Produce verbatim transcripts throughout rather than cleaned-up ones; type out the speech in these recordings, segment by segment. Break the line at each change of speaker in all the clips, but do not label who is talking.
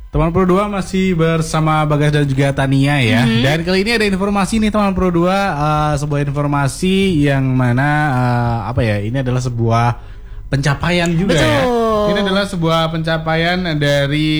Teman Pro dua masih bersama Bagas dan juga Tania ya. Mm-hmm. Dan kali ini ada informasi nih teman Pro dua, uh, sebuah informasi yang mana uh, apa ya? Ini adalah sebuah pencapaian juga. Betul. Ya. Ini adalah sebuah pencapaian dari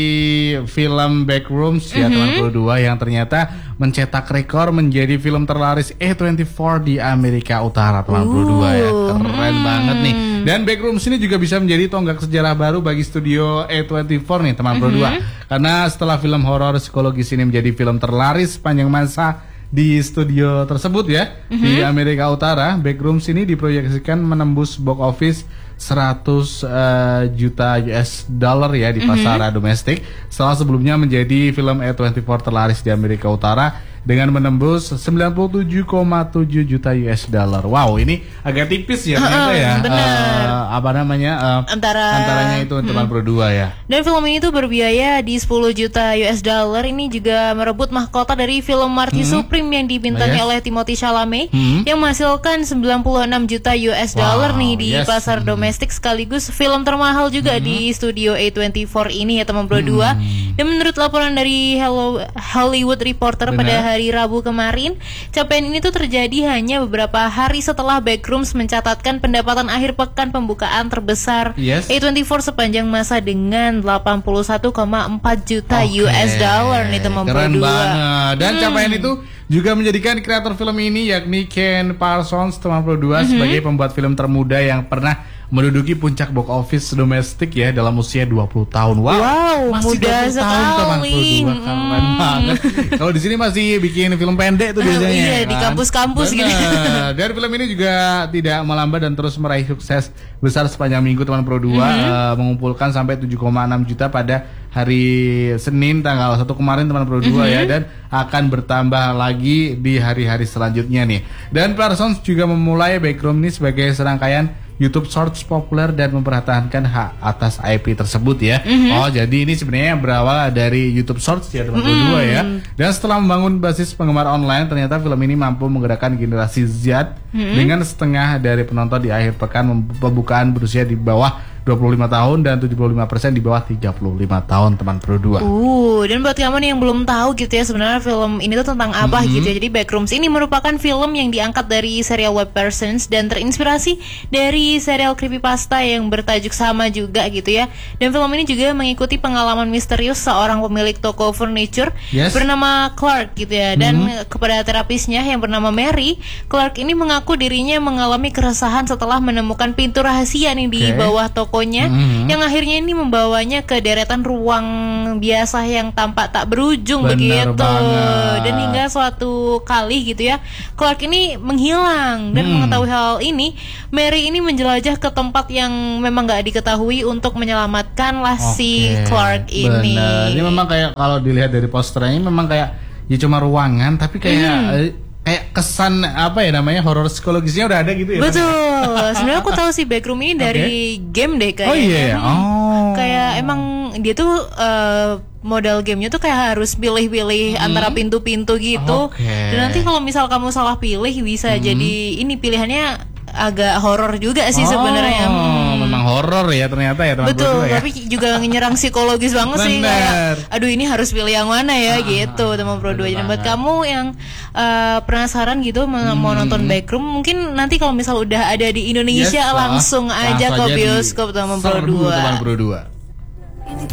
film Backrooms ya, mm-hmm. teman Pro dua yang ternyata mencetak rekor menjadi film terlaris A dua puluh empat di Amerika Utara, teman Pro dua ya. Keren hmm. banget nih. Dan Backrooms ini juga bisa menjadi tonggak sejarah baru bagi studio A dua puluh empat nih, teman mm-hmm. Pro dua. Karena setelah film horor psikologis ini menjadi film terlaris sepanjang masa di studio tersebut ya, mm-hmm. di Amerika Utara, Backrooms ini diproyeksikan menembus box office seratus uh, juta U S dollar ya di pasar mm-hmm. domestik, setelah sebelumnya menjadi film A dua puluh empat terlaris di Amerika Utara dengan menembus sembilan puluh tujuh koma tujuh juta U S dollar. Wow, ini agak tipis ya ternyata ya. Uh, apa namanya? Uh, Antara antaranya itu teman hmm. Pro dua ya.
Dan film ini tuh berbiaya di sepuluh juta U S dollar. Ini juga merebut mahkota dari film Marty hmm. Supreme yang dibintangi oh, yes. oleh Timothée Chalamet hmm. yang menghasilkan sembilan puluh enam juta U S dollar wow, nih di yes. pasar hmm. domestik, sekaligus film termahal juga hmm. di studio A dua puluh empat ini ya teman Pro dua. Hmm. Dan menurut laporan dari Hello Hollywood Reporter Benar. pada hari Rabu kemarin, capaian ini tuh terjadi hanya beberapa hari setelah Backrooms mencatatkan pendapatan akhir pekan pembukaan terbesar yes. A dua puluh empat sepanjang masa dengan delapan puluh satu koma empat juta okay. U S dollar nih teman Pro dua.
Keren banget. Dan hmm. capaian itu juga menjadikan kreator film ini yakni Ken Parsons teman Pro dua mm-hmm. sebagai pembuat film termuda yang pernah menduduki puncak box office domestik ya dalam usia dua puluh tahun. Wow,
wow
masih
muda sekali.
Teman Pro dua, keren mm. banget. Kalau di sini masih bikin film pendek tuh biasanya.
Uh, iya, kan? Di kampus-kampus gitu.
Dan film ini juga tidak melambat dan terus meraih sukses besar sepanjang minggu teman Pro dua, mm-hmm. uh, mengumpulkan sampai tujuh koma enam juta pada hari Senin tanggal satu kemarin teman Pro dua mm-hmm. ya, dan akan bertambah lagi di hari-hari selanjutnya nih. Dan Parsons juga memulai Backrooms ini sebagai serangkaian YouTube Shorts populer dan mempertahankan hak atas I P tersebut ya. Mm-hmm. Oh, jadi ini sebenarnya berawal dari YouTube Shorts ya teman Pro dua mm-hmm. ya. Dan setelah membangun basis penggemar online, ternyata film ini mampu menggerakkan generasi Z mm-hmm. dengan setengah dari penonton di akhir pekan pembukaan berusia di bawah dua puluh lima tahun dan tujuh puluh lima persen di bawah tiga puluh lima tahun teman Pro dua.
Uh, dan buat kamu nih yang belum tahu gitu ya sebenarnya film ini tuh tentang apa mm-hmm. gitu ya. Jadi Backrooms ini merupakan film yang diangkat dari serial web Parsons dan terinspirasi dari serial creepypasta yang bertajuk sama juga gitu ya. Dan film ini juga mengikuti pengalaman misterius seorang pemilik toko furniture yes. bernama Clark gitu ya. Dan mm-hmm. kepada terapisnya yang bernama Mary, Clark ini mengaku dirinya mengalami keresahan setelah menemukan pintu rahasia nih di okay. bawah toko Tokonya mm-hmm. yang akhirnya ini membawanya ke deretan ruang biasa yang tampak tak berujung. Bener begitu banget. Dan hingga suatu kali gitu ya Clark ini menghilang. Dan mm. mengetahui hal ini, Mary ini menjelajah ke tempat yang memang gak diketahui untuk menyelamatkan lah okay. si Clark ini.
Bener. Ini memang kayak kalau dilihat dari posternya memang kayak ya cuma ruangan, tapi kayak mm. eh, kayak kesan apa ya namanya horor psikologisnya udah ada gitu ya.
Betul. Sebenarnya aku tahu si Backroom ini dari okay. game deh kayaknya.
Oh iya. Yeah. Oh.
Kayak emang dia tuh uh, model gamenya tuh kayak harus pilih-pilih hmm. antara pintu-pintu gitu. Okay. Dan nanti kalau misal kamu salah pilih bisa hmm. jadi ini pilihannya agak horor juga sih oh, sebenarnya.
Hmm. Memang horor ya ternyata ya teman-teman.
Betul,
ya.
Tapi juga menyerang psikologis banget sih kayak aduh ini harus pilih yang mana ya ah, gitu teman Pro dua. Jadi buat kamu yang uh, penasaran gitu hmm. mau nonton Backroom, mungkin nanti kalau misal udah ada di Indonesia yes, langsung aja langsung ke bioskop teman Pro dua.
Teman Pro dua.